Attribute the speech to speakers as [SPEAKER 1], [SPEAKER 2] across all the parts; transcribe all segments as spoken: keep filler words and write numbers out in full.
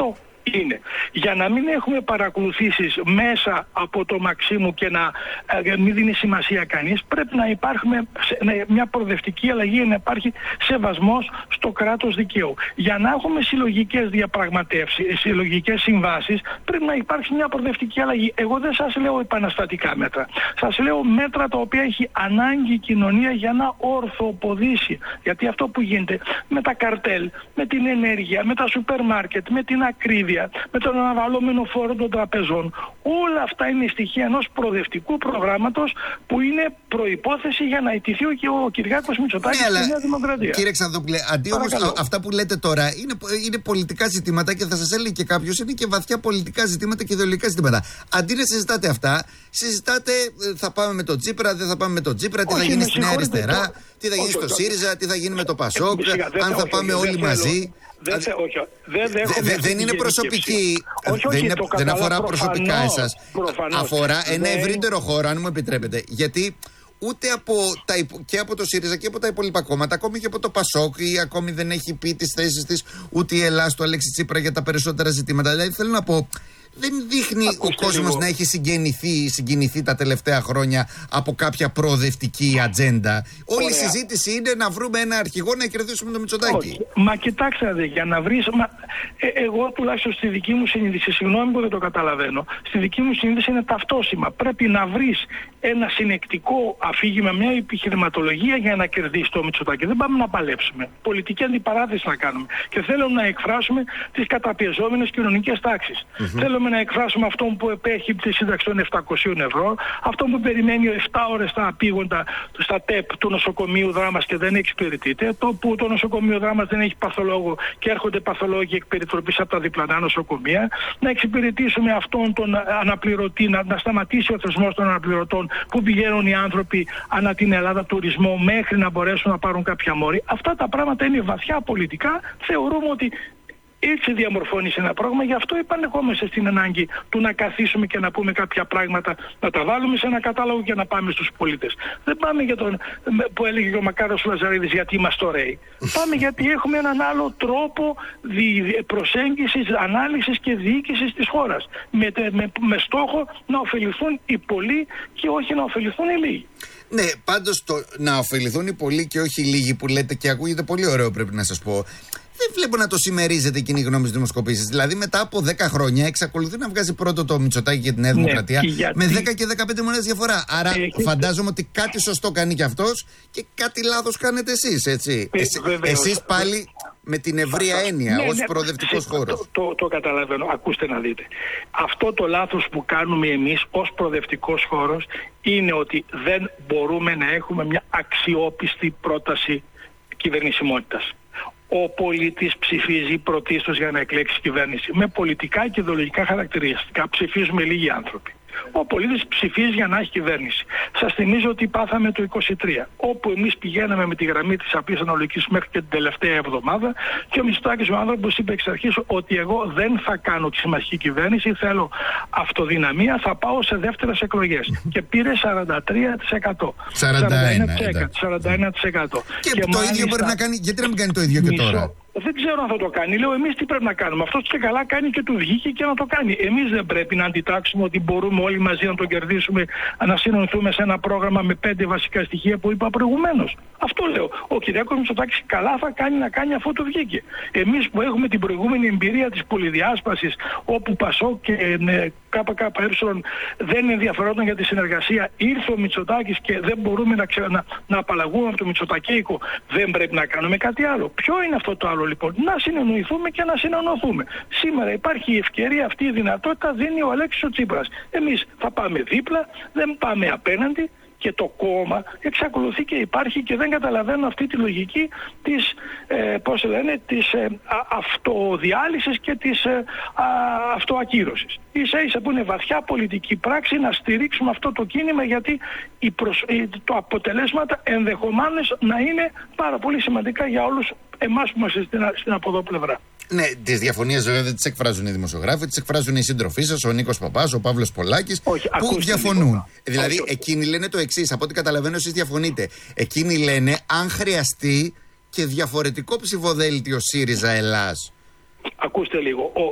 [SPEAKER 1] Αυτό είναι. Για να μην έχουμε παρακολουθήσεις μέσα από το Μαξίμου και να ε, μην δίνει σημασία κανείς, πρέπει να υπάρχει μια προοδευτική αλλαγή, να υπάρχει σεβασμός στο κράτος δικαίου. Για να έχουμε συλλογικές διαπραγματεύσεις, συλλογικές συμβάσεις, πρέπει να υπάρξει μια προοδευτική αλλαγή. Εγώ δεν σας λέω επαναστατικά μέτρα. Σας λέω μέτρα τα οποία έχει ανάγκη η κοινωνία για να ορθοποδήσει. Γιατί αυτό που γίνεται με τα καρτέλ, με την ενέργεια, με τα σούπερ μάρκετ, με την ακρίβεια, με τον αναβαλλόμενο φόρο των τραπεζών, όλα αυτά είναι στοιχεία ενός προοδευτικού προγράμματος που είναι προϋπόθεση για να ιτηθεί και ο Κυριάκος Μητσοτάκης
[SPEAKER 2] ναι,
[SPEAKER 1] στη Νέα Δημοκρατία.
[SPEAKER 2] Κύριε Ξανθόπουλε, αντί όμως αυτά που λέτε τώρα είναι, είναι πολιτικά ζητήματα και θα σας έλεγε και κάποιος, είναι και βαθιά πολιτικά ζητήματα και ιδεολογικά ζητήματα. Αντί να συζητάτε αυτά, συζητάτε θα πάμε με τον Τσίπρα, δεν θα πάμε με τον Τσίπρα, τι όχι, θα γίνει στη Νέα Αριστερά, το... τι θα γίνει όχι, στο το... ΣΥΡΙΖΑ, τι θα γίνει με το ΠΑΣΟΚ, αν θα πάμε όλοι μαζί.
[SPEAKER 1] Δεν, θε, όχι, δεν,
[SPEAKER 2] δεν, δεν είναι προσωπική, όχι, όχι, δεν, είναι, δεν αφορά προφανώς, προσωπικά εσάς. Προφανώς. Αφορά ένα δεν... ευρύτερο χώρο, αν μου επιτρέπετε. Γιατί ούτε από τα, και από το ΣΥΡΙΖΑ και από τα υπόλοιπα κόμματα, ακόμη και από το ΠΑΣΟΚ, ή ακόμη δεν έχει πει τις θέσεις της ούτε η Ελλάδα του Αλέξη Τσίπρα για τα περισσότερα ζητήματα. Δηλαδή θέλω να πω, δεν δείχνει Ακούστε ο κόσμος λίγο. να έχει συγκινηθεί, συγκινηθεί τα τελευταία χρόνια από κάποια προοδευτική ατζέντα. Όλη η συζήτηση είναι να βρούμε ένα αρχηγό να κερδίσουμε το Μητσοτάκη.
[SPEAKER 1] Όχι. Μα κοιτάξτε, δε, για να βρεις. Μα, ε, εγώ τουλάχιστον στη δική μου συνείδηση, συγγνώμη που δεν το καταλαβαίνω, στη δική μου συνείδηση είναι ταυτόσημα. Πρέπει να βρεις ένα συνεκτικό αφήγημα, μια επιχειρηματολογία για να κερδίσει το Μητσοτάκη. Δεν πάμε να παλέψουμε. Πολιτική αντιπαράθεση να κάνουμε. Και θέλουμε να εκφράσουμε τις καταπιεζόμενες κοινωνικές τάξεις. Mm-hmm. Θέλουμε να εκφράσουμε αυτόν που επέχει τη σύνταξη των επτακοσίων ευρώ, αυτόν που περιμένει επτά ώρες στα απίγοντα, στα ΤΕΠ του νοσοκομείου Δράμας και δεν εξυπηρετείται, το που το νοσοκομείο Δράμας δεν έχει παθολόγο και έρχονται παθολόγοι εκ περιτροπής από τα διπλανά νοσοκομεία, να εξυπηρετήσουμε αυτόν τον αναπληρωτή, να, να σταματήσει ο θεσμός των αναπληρωτών που πηγαίνουν οι άνθρωποι ανά την Ελλάδα τουρισμό μέχρι να μπορέσουν να πάρουν κάποια μόρη. Αυτά τα πράγματα είναι βαθιά πολιτικά. Θεωρούμε ότι έτσι διαμορφώνει ένα πρόγραμμα, γι' αυτό επανερχόμαστε στην ανάγκη του να καθίσουμε και να πούμε κάποια πράγματα, να τα βάλουμε σε ένα κατάλογο και να πάμε στους πολίτες. Δεν πάμε για τον που έλεγε ο Μακάρος Λαζαρίδης γιατί είμαστε ωραίοι. Πάμε γιατί έχουμε έναν άλλο τρόπο προσέγγισης, ανάλυσης και διοίκησης της χώρας. Με, με, με στόχο να ωφεληθούν οι πολλοί και όχι να ωφεληθούν οι λίγοι.
[SPEAKER 2] Ναι, πάντως το να ωφεληθούν οι πολλοί και όχι οι λίγοι που λέτε και ακούγεται πολύ ωραίο, πρέπει να σας πω. Δεν βλέπω να το συμμερίζεται κοινή γνώμη στις δημοσκοπήσεις. Δηλαδή, μετά από δέκα χρόνια εξακολουθεί να βγάζει πρώτο το Μητσοτάκη και τη Νέα Δημοκρατία, ναι, γιατί... με δέκα και δεκαπέντε μονάδες διαφορά. Άρα, Έχετε... φαντάζομαι ότι κάτι σωστό κάνει κι αυτός και κάτι λάθος κάνετε εσείς, έτσι. Ε, Εσ... Εσείς πάλι με την ευρεία έννοια, ναι, ως ναι, προοδευτικός ναι, χώρος.
[SPEAKER 1] Το, το, το καταλαβαίνω. Ακούστε να δείτε. Αυτό το λάθος που κάνουμε εμείς ως προοδευτικός χώρος είναι ότι δεν μπορούμε να έχουμε μια αξιόπιστη πρόταση κυβερνησιμότητας. Ο πολίτης ψηφίζει πρωτίστως για να εκλέξει κυβέρνηση. Με πολιτικά και ιδεολογικά χαρακτηριστικά ψηφίζουμε λίγοι άνθρωποι. Ο πολίτης ψηφίζει για να έχει κυβέρνηση. Σας θυμίζω ότι πάθαμε το είκοσι τρία, όπου εμείς πηγαίναμε με τη γραμμή της απλής αναλογικής μέχρι και την τελευταία εβδομάδα και ο Μητσοτάκης ο άνθρωπος είπε εξ αρχής ότι εγώ δεν θα κάνω τη συμμαχική κυβέρνηση, θέλω αυτοδυναμία, θα πάω σε δεύτερες εκλογές. Και πήρε σαράντα τρία τοις εκατό.
[SPEAKER 2] σαράντα ένα τοις εκατό.
[SPEAKER 1] σαράντα ένα τοις εκατό.
[SPEAKER 2] Και, και το μάλιστα, ίδιο μπορεί να κάνει, γιατί να μην κάνει το ίδιο και μισό, τώρα.
[SPEAKER 1] Δεν ξέρω αν θα το κάνει. Λέω εμείς τι πρέπει να κάνουμε. Αυτός και καλά κάνει και του βγήκε και να το κάνει. Εμείς δεν πρέπει να αντιτάξουμε ότι μπορούμε όλοι μαζί να τον κερδίσουμε, να συνονθούμε σε ένα πρόγραμμα με πέντε βασικά στοιχεία που είπα προηγουμένως. Αυτό λέω. Ο Κυριάκος Μητσοτάκης καλά θα κάνει να κάνει αφού του βγήκε. Εμείς που έχουμε την προηγούμενη εμπειρία της πολυδιάσπασης, όπου ΠΑΣΟΚ και ε, ΚΚΕ δεν ενδιαφερόταν για τη συνεργασία, ήρθε ο Μητσοτάκης και δεν μπορούμε να, ξε... να, να απαλλαγούμε από το Μητσοτακέικο. Δεν πρέπει να κάνουμε κάτι άλλο. Ποιο είναι αυτό το άλλο λοιπόν? Να συνεννοηθούμε και να συνεννοηθούμε. Σήμερα υπάρχει η ευκαιρία, αυτή η δυνατότητα δίνει ο Αλέξης ο Τσίπρας. Εμείς θα πάμε δίπλα, δεν πάμε απέναντι. Και το κόμμα εξακολουθεί και υπάρχει και δεν καταλαβαίνω αυτή τη λογική της, ε, πώς λένε, της ε, α, αυτοδιάλυσης και της ε, α, αυτοακύρωσης. Ίσα ίσα που είναι βαθιά πολιτική πράξη να στηρίξουμε αυτό το κίνημα, γιατί οι προσ... το αποτελέσματα ενδεχομένως να είναι πάρα πολύ σημαντικά για όλους εμάς που είμαστε στην, στην από εδώ πλευρά.
[SPEAKER 2] Ναι, τις διαφωνίες βέβαια δεν τις εκφράζουν οι δημοσιογράφοι, τις εκφράζουν οι σύντροφοί σας, ο Νίκος Παπάς, ο Παύλος Πολάκης, όχι, που διαφωνούν. Λίγο. Δηλαδή, όχι, όχι. Εκείνοι λένε το εξής, από ό,τι καταλαβαίνω εσείς διαφωνείτε. Εκείνοι λένε αν χρειαστεί και διαφορετικό ψηφοδέλτιο ΣΥΡΙΖΑ Ελλάς.
[SPEAKER 1] Ακούστε λίγο. Ο, και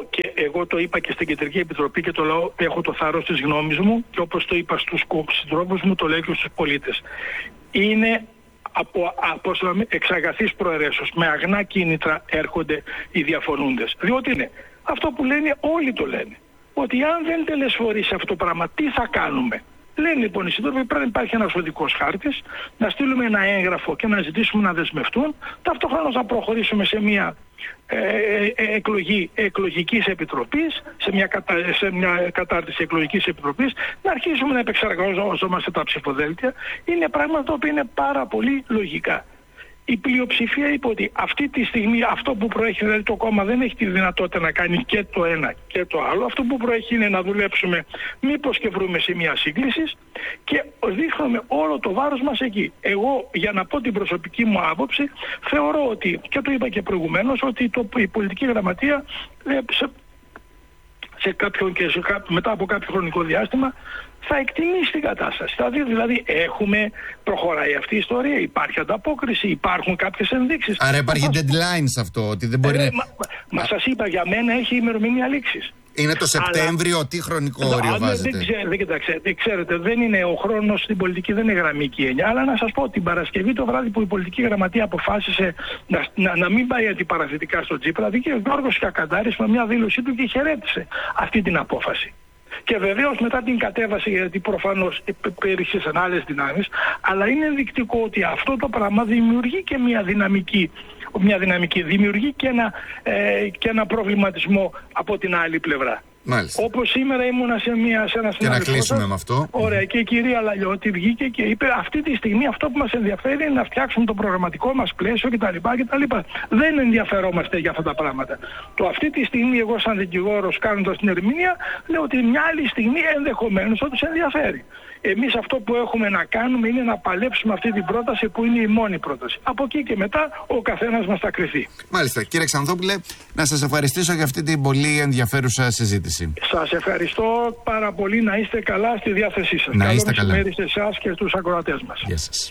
[SPEAKER 1] εγώ το είπα και στην Κεντρική Επιτροπή και το λέω, έχω το θάρρος της γνώμης μου και όπως το είπα στους συντρόφους μου, το λέω και στους πολίτες. Είναι από, από εξαγαθής προαιρέσεως, με αγνά κίνητρα έρχονται οι διαφωνούντες. Διότι είναι αυτό που λένε, όλοι το λένε, ότι αν δεν τελεσφορήσει αυτό το πράγμα, τι θα κάνουμε. Λένε λοιπόν οι σύντροφοι, πρέπει να υπάρχει ένας οδικός χάρτης, να στείλουμε ένα έγγραφο και να ζητήσουμε να δεσμευτούν, ταυτόχρονα να προχωρήσουμε σε μια ε, ε, εκλογή εκλογικής επιτροπής, σε μια, κατα, σε μια κατάρτιση εκλογικής επιτροπής, να αρχίσουμε να επεξεργαζόμαστε τα ψηφοδέλτια. Είναι πράγματα που είναι πάρα πολύ λογικά. Η πλειοψηφία είπε ότι αυτή τη στιγμή αυτό που προέχει, δηλαδή το κόμμα δεν έχει τη δυνατότητα να κάνει και το ένα και το άλλο. Αυτό που προέχει είναι να δουλέψουμε μήπως και βρούμε σημεία σύγκλησης και δείχνουμε όλο το βάρος μας εκεί. Εγώ, για να πω την προσωπική μου άποψη, θεωρώ ότι, και το είπα και προηγουμένως, ότι το, η πολιτική γραμματεία σε, σε κάποιον και σε, μετά από κάποιο χρονικό διάστημα θα εκτιμήσει την κατάσταση. Θα δει δηλαδή, έχουμε, προχωράει αυτή η ιστορία, υπάρχει ανταπόκριση, υπάρχουν κάποιες ενδείξεις.
[SPEAKER 2] Άρα υπάρχει deadline σε αυτό, ότι δεν μπορεί ε, να...
[SPEAKER 1] Μα, μα Α... σας είπα, για μένα έχει ημερομηνία λήξης.
[SPEAKER 2] Είναι το Σεπτέμβριο, αλλά... τι χρονικό όριο βάζετε?
[SPEAKER 1] Δεν, ξέ, δεν, κοιτάξτε, δεν ξέρετε, δεν είναι ο χρόνος στην πολιτική, δεν είναι γραμμική έννοια. Αλλά να σας πω, την Παρασκευή το βράδυ που η πολιτική γραμματεία αποφάσισε να, να, να μην πάει αντιπαραθετικά στο Τσίπρα, βγήκε ο Γιώργος Κακαντάρης με μια δήλωσή του και χαιρέτησε αυτή την απόφαση. Και βεβαίως μετά την κατέβασε, γιατί προφανώς υπήρξαν άλλες δυνάμεις, αλλά είναι ενδεικτικό ότι αυτό το πράγμα δημιουργεί και μια δυναμική, μια δυναμική δημιουργεί και ένα, ε, και ένα προβληματισμό από την άλλη πλευρά.
[SPEAKER 2] Μάλιστα.
[SPEAKER 1] Όπως σήμερα ήμουνα σε, μια, σε ένα συνάδελφο.
[SPEAKER 2] Και να κλείσουμε με αυτό.
[SPEAKER 1] Ωραία, και η κυρία Λαλιώτη βγήκε και είπε: αυτή τη στιγμή αυτό που μας ενδιαφέρει είναι να φτιάξουμε το προγραμματικό μας πλαίσιο κτλ. κτλ. Δεν ενδιαφερόμαστε για αυτά τα πράγματα. Το αυτή τη στιγμή, εγώ, σαν δικηγόρος, κάνοντας την ερμηνεία, λέω ότι μια άλλη στιγμή ενδεχομένως θα τους ενδιαφέρει. Εμείς αυτό που έχουμε να κάνουμε είναι να παλέψουμε αυτή την πρόταση που είναι η μόνη πρόταση. Από εκεί και μετά ο καθένας μας θα κριθεί.
[SPEAKER 2] Μάλιστα. Κύριε Ξανθόπουλε, να σας ευχαριστήσω για αυτή την πολύ ενδιαφέρουσα συζήτηση.
[SPEAKER 1] Σας ευχαριστώ πάρα πολύ. Να είστε καλά, στη διάθεσή σας.
[SPEAKER 2] Να είστε
[SPEAKER 1] Καλό
[SPEAKER 2] καλά.
[SPEAKER 1] μεσημέρι σε εσάς και στους ακροατές μας.
[SPEAKER 2] Γεια σας.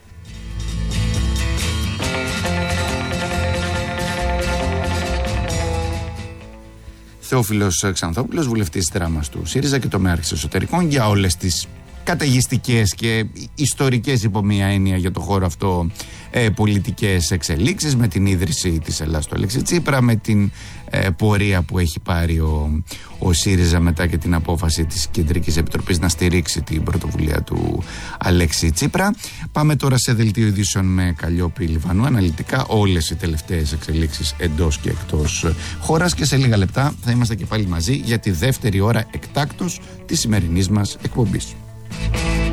[SPEAKER 2] Θεόφιλος Ξανθόπουλος, βουλευτής της Δράμας του ΣΥΡΙΖΑ και τομέαρχης εσωτερικών, για όλες τις καταιγιστικές και ιστορικές, υπό μία έννοια, για το χώρο αυτό ε, πολιτικές εξελίξεις, με την ίδρυση της Ελλάδας του Αλέξη Τσίπρα, με την ε, πορεία που έχει πάρει ο, ο ΣΥΡΙΖΑ μετά και την απόφαση της Κεντρικής Επιτροπής να στηρίξει την πρωτοβουλία του Αλέξη Τσίπρα. Πάμε τώρα σε δελτίο ειδήσεων με Καλλιόπη Λιβανού, αναλυτικά όλες οι τελευταίες εξελίξεις εντός και εκτός χώρας, και σε λίγα λεπτά θα είμαστε και πάλι μαζί για τη δεύτερη ώρα εκτάκτως της σημερινής μας εκπομπής.